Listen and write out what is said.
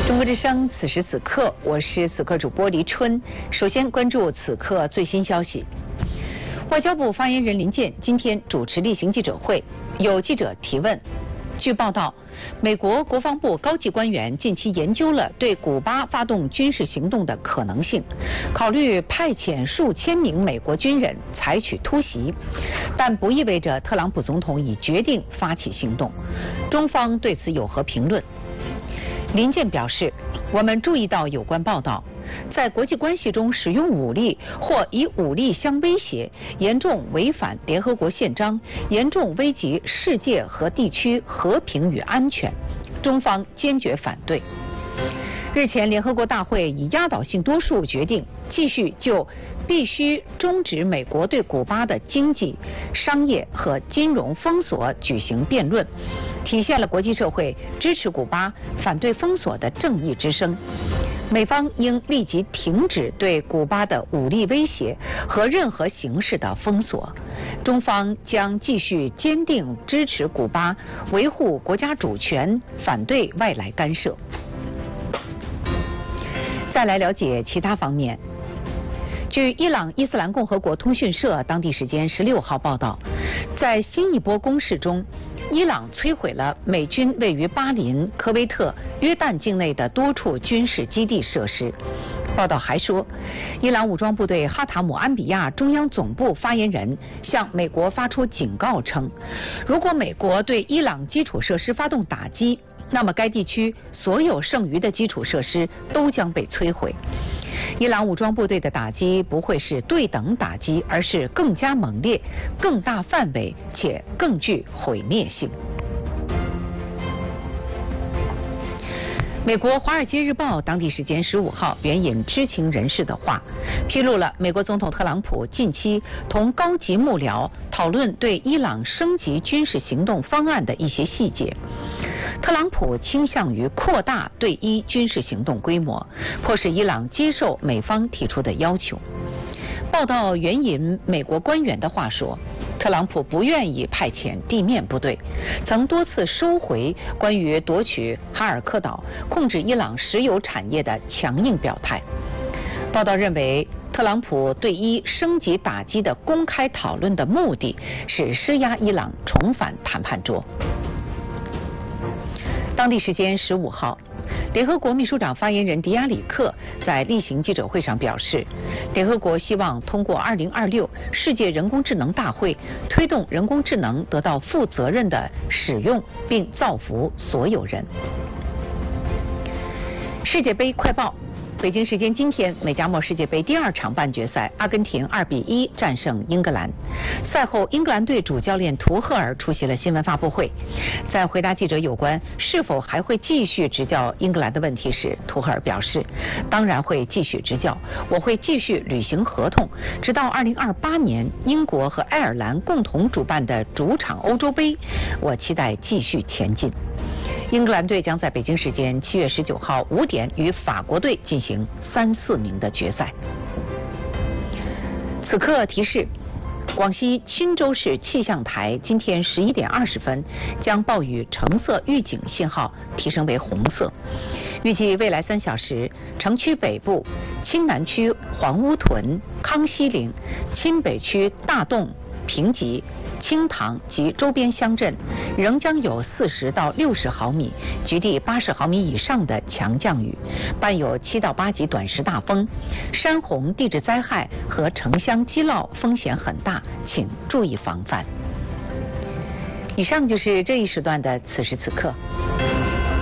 中国之声，此时此刻，我是此刻主播黎春。首先关注此刻最新消息。外交部发言人林健今天主持例行记者会，有记者提问。据报道，美国国防部高级官员近期研究了对古巴发动军事行动的可能性，考虑派遣数千名美国军人采取突袭，但不意味着特朗普总统已决定发起行动。中方对此有何评论？林健表示，我们注意到有关报道，在国际关系中使用武力或以武力相威胁，严重违反联合国宪章，严重危及世界和地区和平与安全，中方坚决反对。日前，联合国大会以压倒性多数决定继续就必须终止美国对古巴的经济、商业和金融封锁举行辩论，体现了国际社会支持古巴、反对封锁的正义之声。美方应立即停止对古巴的武力威胁和任何形式的封锁。中方将继续坚定支持古巴维护国家主权，反对外来干涉。再来了解其他方面。据伊朗伊斯兰共和国通讯社当地时间16号报道，在新一波攻势中，伊朗摧毁了美军位于巴林、科威特、约旦境内的多处军事基地设施。报道还说，伊朗武装部队哈塔姆安比亚中央总部发言人向美国发出警告称，如果美国对伊朗基础设施发动打击，那么该地区所有剩余的基础设施都将被摧毁。伊朗武装部队的打击不会是对等打击，而是更加猛烈、更大范围且更具毁灭性。美国《华尔街日报》当地时间15号援引知情人士的话，披露了美国总统特朗普近期同高级幕僚讨论对伊朗升级军事行动方案的一些细节。特朗普倾向于扩大对伊军事行动规模，迫使伊朗接受美方提出的要求。报道援引美国官员的话说，特朗普不愿意派遣地面部队，曾多次收回关于夺取哈尔科岛、控制伊朗石油产业的强硬表态。报道认为，特朗普对伊升级打击的公开讨论的目的是施压伊朗重返谈判桌。当地时间15号，联合国秘书长发言人迪亚里克在例行记者会上表示，联合国希望通过2026世界人工智能大会，推动人工智能得到负责任的使用，并造福所有人。世界杯快报。北京时间今天，美加墨世界杯第2场半决赛，阿根廷2比1战胜英格兰。赛后，英格兰队主教练图赫尔出席了新闻发布会，在回答记者有关是否还会继续执教英格兰的问题时，图赫尔表示，当然会继续执教，我会继续履行合同，直到2028年英国和爱尔兰共同主办的主场欧洲杯，我期待继续前进。英格兰队将在北京时间7月19号5点与法国队进行3-4名的决赛。此刻提示，广西钦州市气象台今天11点20分将暴雨橙色预警信号提升为红色，预计未来3小时，城区北部、钦南区黄乌屯、康熙岭、钦北区大洞、平吉、清塘及周边乡镇仍将有40到60毫米，局地80毫米以上的强降雨，伴有7到8级短时大风，山洪、地质灾害和城乡积涝风险很大，请注意防范。以上就是这一时段的此时此刻。